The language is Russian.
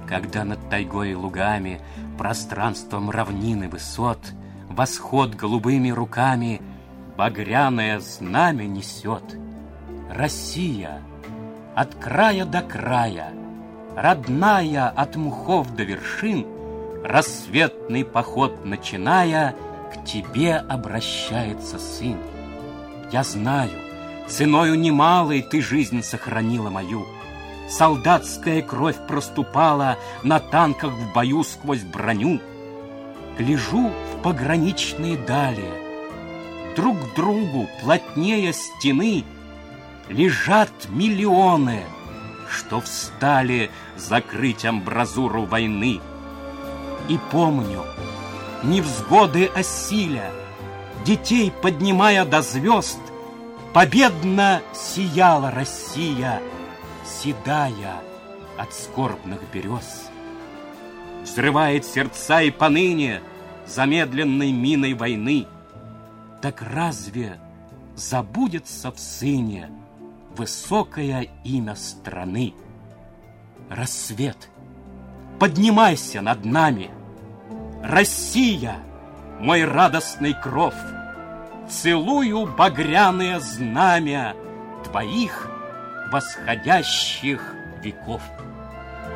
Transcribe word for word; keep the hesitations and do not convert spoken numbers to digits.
Когда над тайгой и лугами, пространством равнины высот, восход голубыми руками багряное знамя несет. Россия от края до края, родная от мхов до вершин, рассветный поход начиная, к тебе обращается сын. Я знаю, ценою немалой ты жизнь сохранила мою. Солдатская кровь проступала на танках в бою сквозь броню. Гляжу в пограничные дали, друг к другу плотнее стены лежат миллионы, что встали закрыть амбразуру войны. И помню, невзгоды осиля, детей поднимая до звезд, победно сияла Россия, седая от скорбных берез. Взрывает сердца и поныне замедленной миной войны. Так разве забудется в сыне высокое имя страны? Рассвет, поднимайся над нами, Россия, мой радостный кров, целую багряное знамя твоих восходящих веков.